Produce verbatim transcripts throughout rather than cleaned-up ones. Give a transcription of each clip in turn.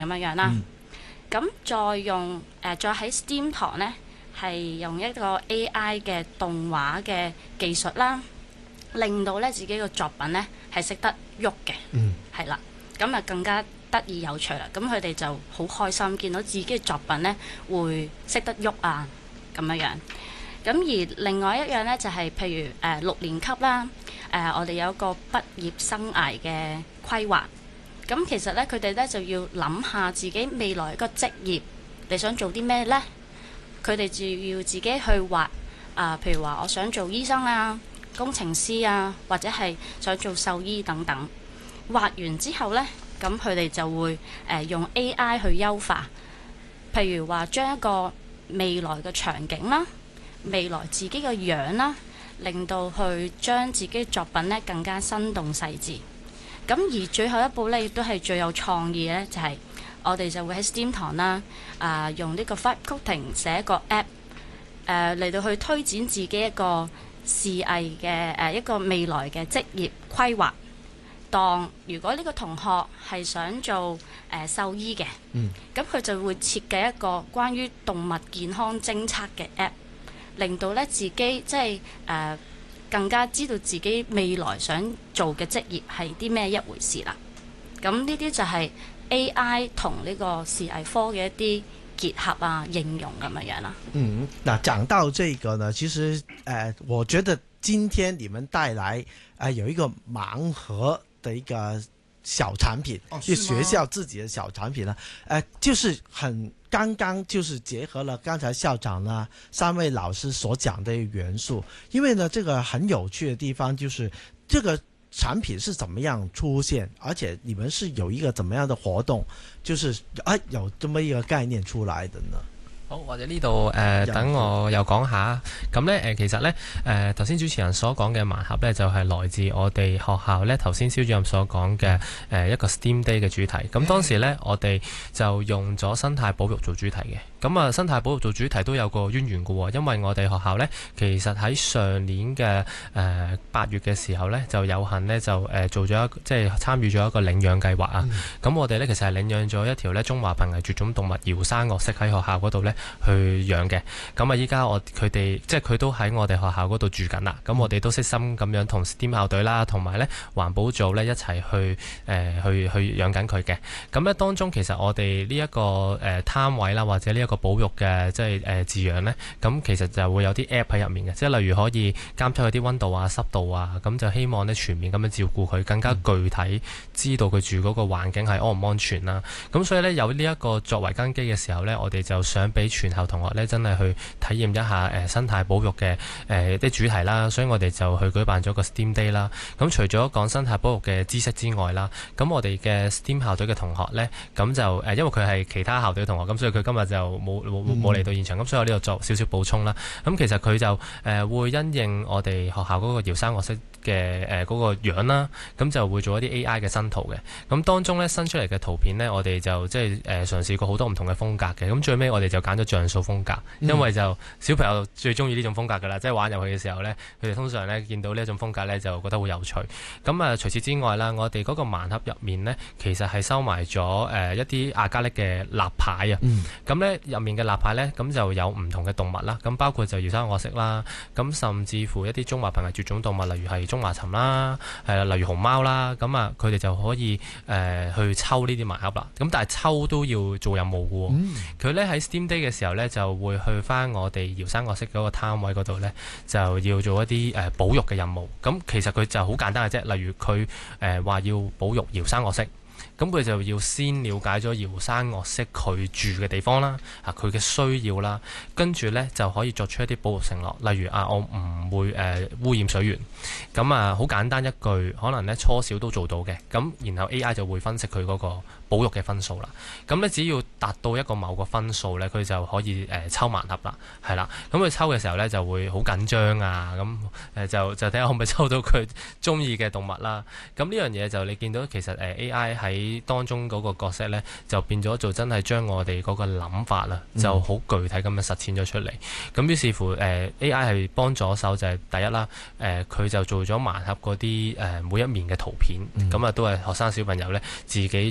咁樣樣啦。咁、嗯、再用誒、呃，再喺 STEAM 堂呢，係用一個 A I 嘅動畫嘅技術啦，令到咧自己個作品呢係識得喐嘅，係啦、嗯，咁啊更加得意有趣啦。咁佢哋就好開心見到自己嘅作品呢會識得喐啊咁樣樣。咁而另外一樣呢，就係、是、譬如誒、呃、六年級啦，誒、呃、我哋有一個畢業生涯嘅規劃。咁其實咧，佢哋咧就要諗下自己未來一個職業，你想做啲咩呢？佢哋就要自己去畫啊、呃，譬如話我想做醫生啊、工程師啊，或者係想做獸醫等等。畫完之後呢，咁佢哋就會誒、呃、用 A I 去優化，譬如話將一個未來嘅場景啦、未來自己嘅樣啦，令到去將自己作品呢更加生動細緻。咁而最後一步咧，亦都係最有創意咧，就係、是、我哋就會喺 STEAM 堂啦，啊、呃、用呢個 Vibe Coding 寫一個 app，誒、呃、嚟到去推展自己一個視藝嘅誒、呃、一個未來嘅職業規劃。當如果呢個同學係想做誒、呃、獸醫嘅，咁佢、嗯、就會設計一個關於動物健康偵測嘅 app， 令到咧自己即係誒。呃更加知道自己未來想做嘅職業係啲咩一回事啦。咁呢啲就係 A I 同呢個視藝科嘅一啲結合啊、應用咁樣樣啦。 嗯，那講到這個呢，其實呃，我覺得今天你們帶來呃有一個盲盒的一個小產品，哦、就學校自己的小產品呢，呃，就是很。剛剛就是結合了剛才校長呢三位老師所講的元素，因為呢這個很有趣的地方就是這個產品是怎麼樣出現，而且你們是有一個怎麼樣的活動，就是啊有這麼一個概念出來的呢？ 好，或者呢度誒等我又講下，咁咧誒其實咧誒頭先主持人所講嘅盲盒咧就係、是、來自我哋學校咧頭先蕭主任所講嘅誒一個 STEAM Day 嘅主題。咁當時咧我哋就用咗生態保育做主題嘅。咁啊生態保育做主題都有個淵源嘅喎，因為我哋學校咧其實喺上年嘅誒八月嘅時候咧就有幸咧就誒做咗一即係參與咗一個領養計劃啊。咁、嗯、我哋咧其實係領養咗一條咧中華瀕危絕種動物遙山岳蜥喺學校嗰度咧去養嘅。咁啊依家我佢哋即係佢都喺我哋學校嗰度住緊啦。咁我哋都悉心咁樣同 STEAM 校隊啦，同埋咧環保組咧一齊去誒、呃、去去養緊佢嘅。咁咧當中其實我哋呢一個誒攤位啦，或者呢一個保育嘅即係誒飼養咧，咁其實就會有啲 app 喺入面嘅，即係例如可以監測佢啲溫度啊、濕度啊，咁就希望咧全面咁樣照顧佢，更加具體知道佢住嗰個環境係安唔安全啦。咁所以咧有呢一個作為根基嘅時候咧，我哋就想俾全校同學咧真係去體驗一下誒生態保育嘅誒啲主題啦。所以我哋就去舉辦咗個 STEAM Day 啦。咁除咗講生態保育嘅知識之外啦，咁我哋嘅 STEAM 校隊嘅同學咧，咁就誒因為佢係其他校隊嘅同學，咁所以佢今日就冇冇冇嚟到現場，咁所以我呢度作少少補充啦。咁其實佢就誒、呃、會因應我哋學校嗰個遙山岳蜥嘅誒嗰個樣啦，咁就會做一啲 A I 嘅新圖嘅。咁當中咧新出嚟嘅圖片呢，我哋就即係誒嘗試過好多唔同嘅風格嘅。咁最尾我哋就揀咗像素風格，因為就小朋友最中意呢種風格噶啦，即係玩遊戲嘅時候呢，佢哋通常呢見到呢一種風格呢，就覺得好有趣。咁啊除此之外啦，我哋嗰個盲盒入面呢，其實係收埋咗誒一啲亞加力嘅立牌啊。咁呢入面嘅立牌呢，咁就有唔同嘅動物啦。咁包括就遙山岳蜥啦，咁甚至乎一啲中華瀕危絕種動物，例如係中華鱘啦，係例如熊貓啦。咁啊，佢哋就可以誒、呃、去抽呢啲盲盒啦。咁但係抽都要做任務嘅喎。佢咧喺 STEAM Day 嘅時候咧，就會去翻我哋遙山岳蜥嗰個攤位嗰度咧，就要做一啲誒、呃、保育嘅任務。咁其實佢就好簡單嘅啫。例如佢誒話要保育遙山岳蜥。咁佢就要先了解咗遙山岳蜥佢住嘅地方啦，啊佢嘅需要啦，跟住呢就可以作出一啲保育承諾，例如啊我唔會誒、呃、污染水源，咁啊好簡單一句，可能呢初小都做到嘅，咁然後 A I 就會分析佢嗰個保育嘅分數啦，咁呢只要達到一個某個分數呢，佢就可以誒、呃、抽盲盒啦，係啦，咁佢抽嘅時候呢，就會好緊張啊，咁誒就就睇下可唔可以抽到佢中意嘅動物啦，咁呢樣嘢就你見到其實誒 A I 喺當中嗰個角色呢，就變咗做真係將我哋嗰個諗法啦，就好具體咁樣實踐咗出嚟。咁、嗯、於是乎，誒、呃、A I 係幫咗手就係第一啦，誒、呃、佢就做咗盲盒嗰啲誒每一面嘅圖片，咁啊、嗯、都係學生小朋友呢，自己再慢慢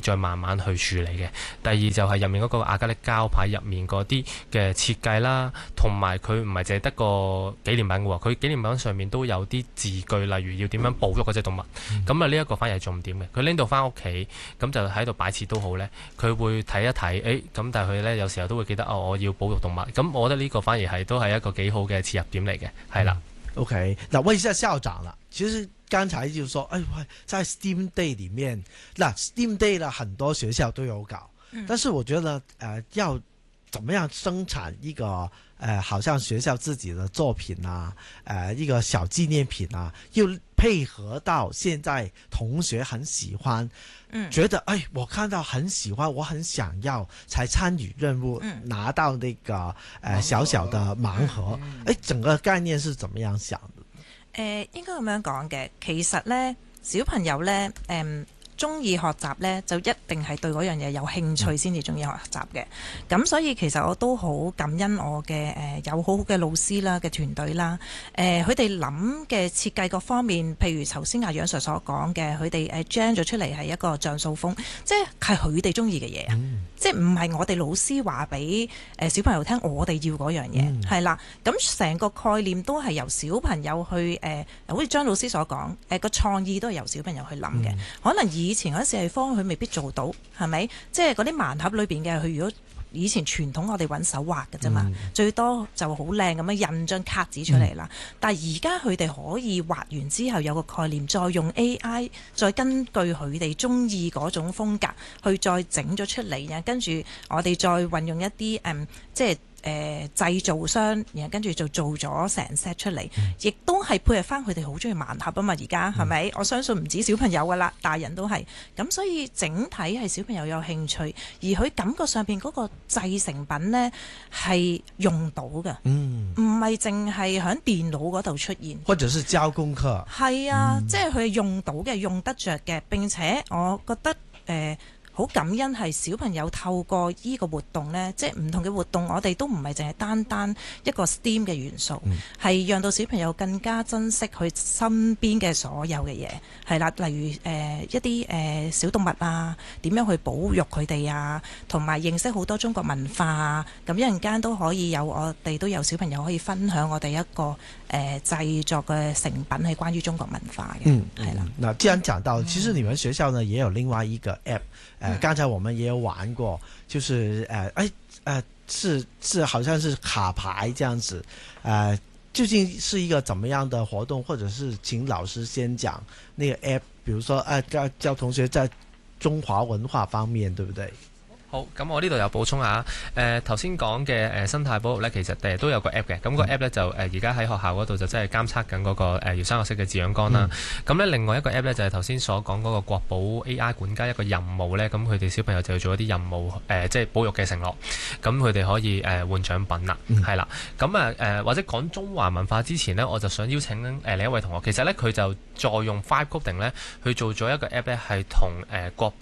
慢去處理嘅。第二就係入面嗰個亞加力膠牌入面嗰啲嘅設計啦，同埋佢唔係淨係得個紀念品嘅喎，佢紀念品上面都有啲字句，例如要點樣保育嗰隻動物。咁啊呢一個反而係重點嘅。佢拎到翻屋企，咁就喺度擺設都好呢，佢會睇一睇，誒咁但係佢呢，有時候都會記得哦，我要保育動物。咁我覺得呢個反而係都係一個幾好嘅切入點嚟嘅，係啦。 OK，那問一下校長啦，其實剛才就說，哎，在 STEAM Day 裡面，那 STEAM Day 呢，很多學校都有搞，嗯、但是我覺得，呃，要怎麼樣生產一個，呃，好像學校自己的作品啊，呃，一個小紀念品啊，又配合到現在同學很喜歡，嗯，覺得，哎，我看到很喜歡，我很想要，才參與任務，嗯、拿到那個，呃，小小的盲盒，嗯、哎，整個概念是怎麼樣想的？ 誒、呃、應該咁樣講嘅，其實呢，小朋友呢，誒中意學習呢，就一定係對嗰樣嘢有興趣先至中意學習嘅。咁所以其實我都好感恩我嘅誒、呃、有好好嘅老師啦嘅團隊啦。誒佢哋諗嘅設計各方面，譬如頭先阿楊 Sir 所講嘅，佢哋誒 gen 咗出嚟係一個像素風，即係佢哋中意嘅嘢啊。嗯即係唔係我哋老師話俾誒小朋友聽，我哋要嗰樣嘢係啦。咁成個概念都係由小朋友去誒、呃，好似張老師所講，誒、呃、個創意都係由小朋友去諗嘅。嗯、可能以前嗰啲地方佢未必做到，係咪？即係嗰啲盲盒裏邊嘅，佢如果以前傳統我哋揾手畫嘅啫嘛，嗯、最多就好靚咁樣印張卡紙出嚟啦。嗯、但係而家佢哋可以畫完之後有個概念，再用 A I 再根據佢哋中意嗰種風格去再整咗出嚟啊！跟住我哋再運用一啲誒、嗯，即係。誒、呃、製造商，然後跟住就做咗成 set 出嚟，亦、嗯、都係配合翻佢哋好中意盲盒啊嘛！而家係咪？我相信唔止小朋友噶啦，大人都係。咁所以整體係小朋友有興趣，而佢感覺上邊嗰個製成品呢係用到嘅，唔係淨係喺電腦嗰度出現， 或者是交功課。 係啊， 嗯、 即係佢用到嘅，用得着嘅。並且我覺得誒。呃好感恩係小朋友透過依個活動呢，即係唔同嘅活動，我哋都唔係淨係單單一個 STEAM 嘅元素，係、嗯、讓到小朋友更加珍惜佢身邊嘅所有嘅嘢，係啦，例如誒、呃、一啲誒、呃、小動物啊，點樣去保育佢哋啊，同埋認識好多中國文化啊，咁一陣間都可以有我哋都有小朋友可以分享我哋一個誒、呃、製作嘅成品係關於中國文化嘅， 嗯， 係啦。 嗱，既然講到，其實你們學校呢也有另外一個 app。呃，剛才我們也有玩過，就是呃，哎，呃，是是，好像是卡牌這樣子，呃，究竟是一個怎麼樣的活動，或者是請老師先講那個 app，比如說，呃，教教同學在中華文化方面，對不對？ 好，咁我呢度有補充下，誒頭先講嘅誒生態保育呢，其實誒都有個 app 嘅，咁、個 app 呢，就誒而家喺學校嗰度就真係監測緊嗰個誒遙三學式嘅字樣缸啦。咁呢、嗯、另外一個 app 呢，就係頭先所講嗰個國保 A I 管家一個任務呢，咁佢哋小朋友就要做一啲任務，誒、呃、即係保育嘅承諾，咁佢哋可以誒、呃、換獎品啦，係啦、嗯。咁啊誒或者講中華文化之前呢，我就想邀請誒另一位同學，其實呢，佢就再用 Five Coding 呢去做咗一個 app 呢，係同誒國